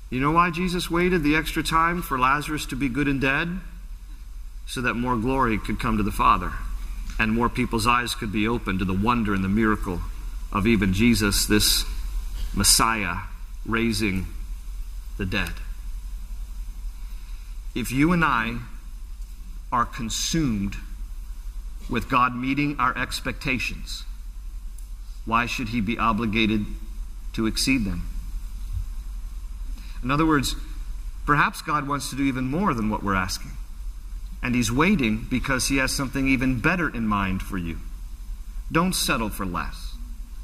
You know why Jesus waited the extra time for Lazarus to be good and dead? So that more glory could come to the Father and more people's eyes could be opened to the wonder and the miracle of even Jesus, this Messiah, raising the dead. If you and I are consumed with God meeting our expectations, why should He be obligated to exceed them? In other words, perhaps God wants to do even more than what we're asking. And He's waiting because He has something even better in mind for you. Don't settle for less.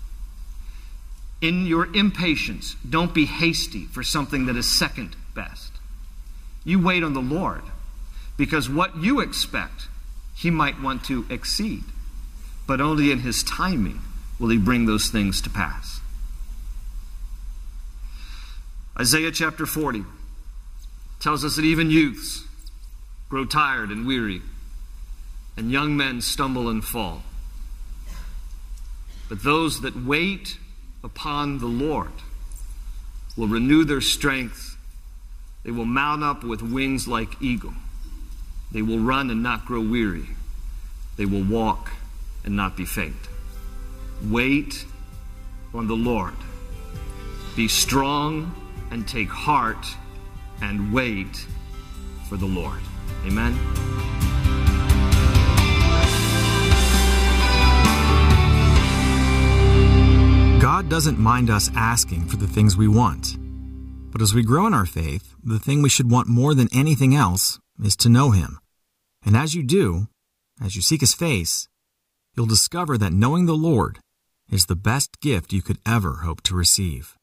In your impatience, don't be hasty for something that is second best. You wait on the Lord, because what you expect, He might want to exceed. But only in His timing will He bring those things to pass. Isaiah chapter 40 tells us that even youths grow tired and weary, and young men stumble and fall. But those that wait upon the Lord will renew their strength. They will mount up with wings like eagle. They will run and not grow weary. They will walk and not be faint. Wait on the Lord. Be strong and take heart and wait for the Lord. Amen. God doesn't mind us asking for the things we want. But as we grow in our faith, the thing we should want more than anything else is to know Him. And as you do, as you seek His face, you'll discover that knowing the Lord is the best gift you could ever hope to receive.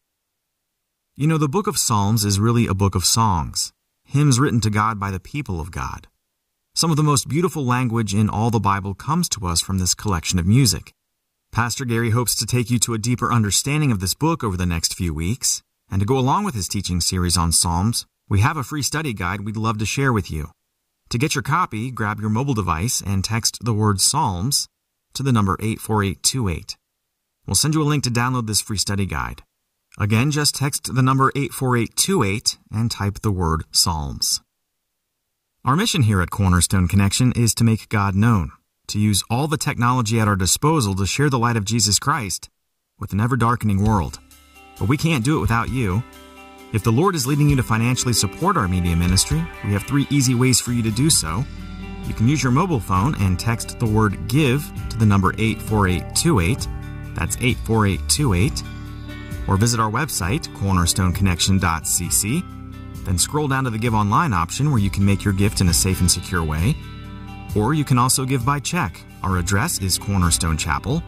You know, the book of Psalms is really a book of songs, hymns written to God by the people of God. Some of the most beautiful language in all the Bible comes to us from this collection of music. Pastor Gary hopes to take you to a deeper understanding of this book over the next few weeks. And to go along with his teaching series on Psalms, we have a free study guide we'd love to share with you. To get your copy, grab your mobile device and text the word Psalms to the number 84828. We'll send you a link to download this free study guide. Again, just text the number 84828 and type the word Psalms. Our mission here at Cornerstone Connection is to make God known, to use all the technology at our disposal to share the light of Jesus Christ with an ever-darkening world. But we can't do it without you. If the Lord is leading you to financially support our media ministry, we have 3 easy ways for you to do so. You can use your mobile phone and text the word GIVE to the number 84828. That's 84828. Or visit our website, cornerstoneconnection.cc. Then scroll down to the Give Online option where you can make your gift in a safe and secure way. Or you can also give by check. Our address is Cornerstone Chapel,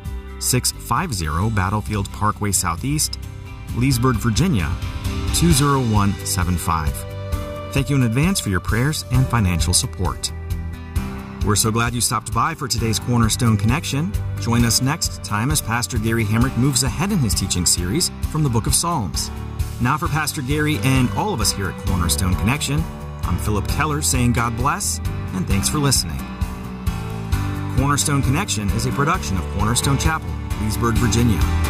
650 Battlefield Parkway Southeast, Leesburg, Virginia, 20175. Thank you in advance for your prayers and financial support. We're so glad you stopped by for today's Cornerstone Connection. Join us next time as Pastor Gary Hamrick moves ahead in his teaching series from the book of Psalms. Now for Pastor Gary and all of us here at Cornerstone Connection, I'm Philip Keller saying God bless and thanks for listening. Cornerstone Connection is a production of Cornerstone Chapel, Leesburg, Virginia.